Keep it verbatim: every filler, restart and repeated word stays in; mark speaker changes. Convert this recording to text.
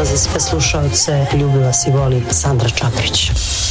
Speaker 1: za sve slušaoce. Ljubi vas i voli Sandra Čapić.